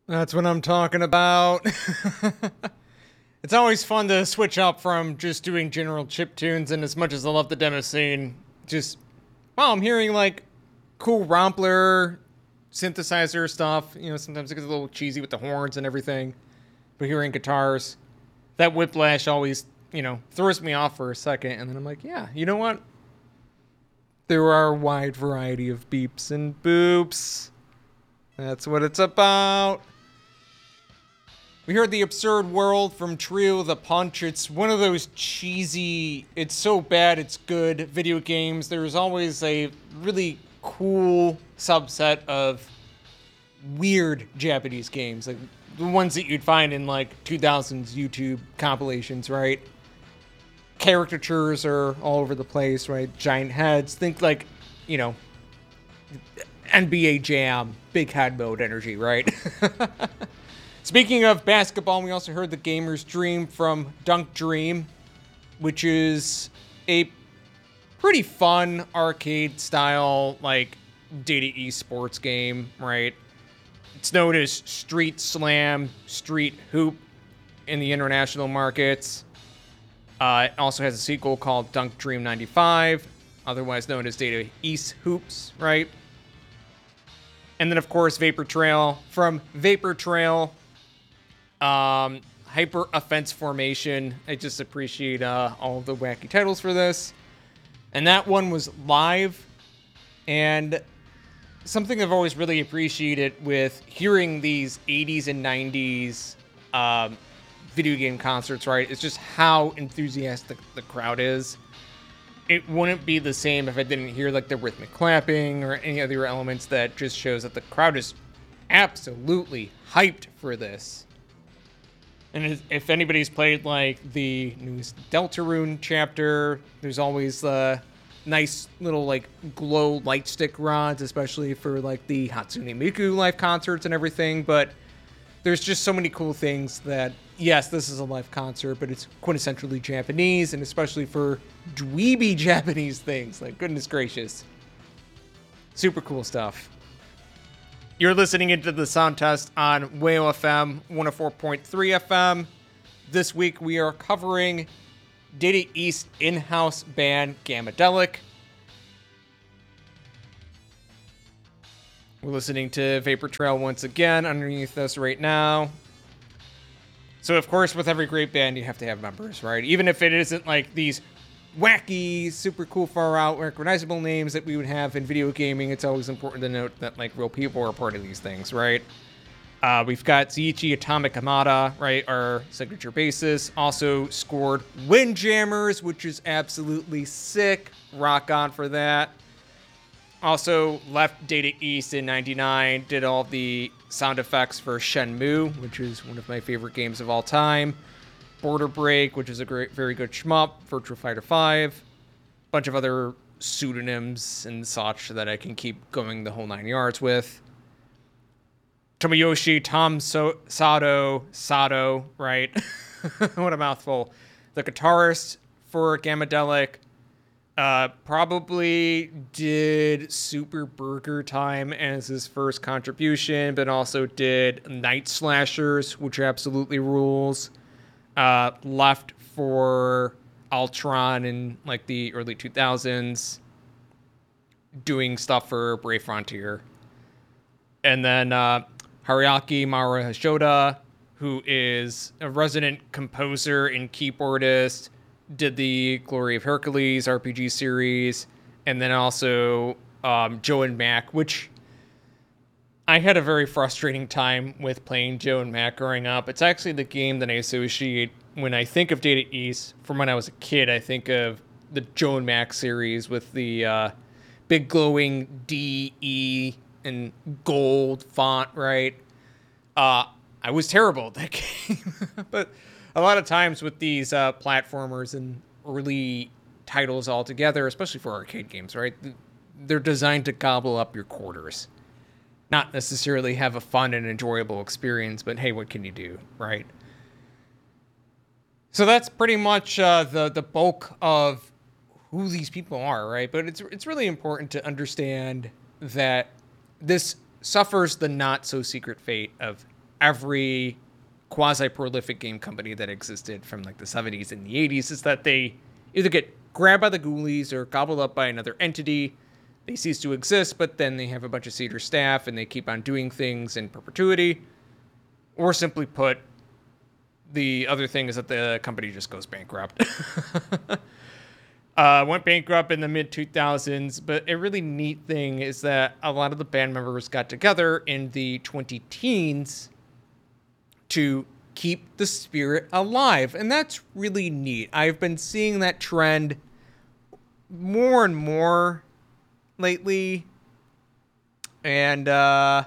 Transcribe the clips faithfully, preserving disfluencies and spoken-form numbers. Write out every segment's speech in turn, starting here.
That's what I'm talking about. It's always fun to switch up from just doing general chip tunes, and as much as I love the demo scene, just, well, I'm hearing like cool Rompler synthesizer stuff. You know, sometimes it gets a little cheesy with the horns and everything, but hearing guitars, that whiplash always, you know, throws me off for a second, and then I'm like, yeah, you know what? There are a wide variety of beeps and boops. That's what it's about. We heard The Absurd World from Trio the Punch. It's one of those cheesy, it's so bad it's good video games. There's always a really cool subset of weird Japanese games, like the ones that you'd find in like two thousands YouTube compilations, right? Caricatures are all over the place, right? Giant heads. Think like, you know, N B A Jam, big head mode energy, right? Speaking of basketball, we also heard The Gamer's Dream from Dunk Dream, which is a pretty fun arcade style, like, data esports game, right? It's known as Street Slam, Street Hoop in the international markets. Uh, it also has a sequel called Dunk Dream ninety-five, otherwise known as Data East Hoops, right? And then, of course, Vapor Trail from Vapor Trail. Um, Hyper Offense Formation. I just appreciate uh, all of the wacky titles for this. And that one was live. And something I've always really appreciated with hearing these eighties and nineties um, video game concerts, right, is just how enthusiastic the crowd is. It wouldn't be the same if I didn't hear like the rhythmic clapping or any other elements that just shows that the crowd is absolutely hyped for this. And if anybody's played like the newest Deltarune chapter, there's always uh, nice little like glow light stick rods, especially for like the Hatsune Miku live concerts and everything. But there's just so many cool things that, yes, this is a live concert, but it's quintessentially Japanese, and especially for dweeby Japanese things. Like, goodness gracious. Super cool stuff. You're listening into the sound test on Whale F M one oh four point three F M. This week we are covering Data East in-house band Gamadelic. We're listening to Vapor Trail once again underneath us right now. So, of course, with every great band, you have to have members, right? Even if it isn't like these wacky, super cool, far out, recognizable names that we would have in video gaming, it's always important to note that like real people are part of these things, right? Uh, we've got Zuichi Atomic Hamada, right, our signature bassist, also scored Windjammers, which is absolutely sick. Rock on for that. Also left Data East in ninety-nine, did all the sound effects for Shenmue, which is one of my favorite games of all time. Border Break, which is a great, very good shmup. Virtua Fighter five. Bunch of other pseudonyms and such that I can keep going the whole nine yards with. Tomoyoshi Tom so- Sato, Sato, right? What a mouthful. The guitarist for Gamadelic. Uh, probably did Super Burger Time as his first contribution, but also did Night Slashers, which absolutely rules. Uh, left for Ultron in like the early two thousands, doing stuff for Brave Frontier. And then uh, Hiroaki Mara Hashoda, who is a resident composer and keyboardist, did the Glory of Hercules R P G series, and then also um, Joe and Mac, which I had a very frustrating time with playing Joe and Mac growing up. It's actually the game that I associate when I think of Data East from when I was a kid. I think of the Joe and Mac series with the uh, big glowing D, E, and gold font, right? Uh, I was terrible at that game. But a lot of times with these uh, platformers and early titles altogether, especially for arcade games, right? They're designed to gobble up your quarters. Not necessarily have a fun and enjoyable experience, but hey, what can you do, right? So that's pretty much uh, the the bulk of who these people are, right? But it's it's really important to understand that this suffers the not so secret fate of every quasi-prolific game company that existed from like the seventies and the eighties is that they either get grabbed by the ghoulies or gobbled up by another entity. They cease to exist, but then they have a bunch of cedar staff and they keep on doing things in perpetuity. Or simply put, the other thing is that the company just goes bankrupt. uh, went bankrupt in the mid two thousands, but a really neat thing is that a lot of the band members got together in the twenty teens to keep the spirit alive. And that's really neat. I've been seeing that trend more and more lately, and uh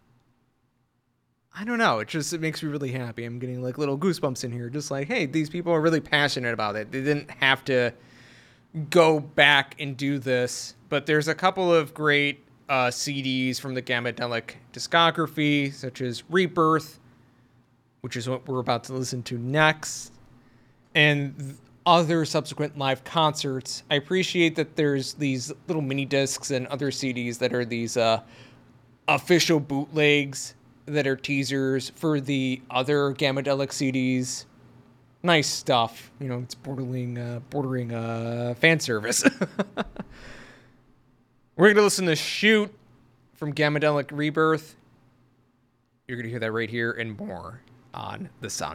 I don't know, it just it makes me really happy. I'm getting like little goosebumps in here, just like, hey, these people are really passionate about it. They didn't have to go back and do this, but there's a couple of great uh C Ds from the Gamadelic discography, such as Rebirth, which is what we're about to listen to next, and other subsequent live concerts. I appreciate that there's these little mini discs and other C Ds that are these uh, official bootlegs that are teasers for the other Gamadelic C Ds. Nice stuff. You know, it's bordering, uh, bordering uh, fan service. We're going to listen to Shoot from Gamadelic Rebirth. You're going to hear that right here and more on The Sound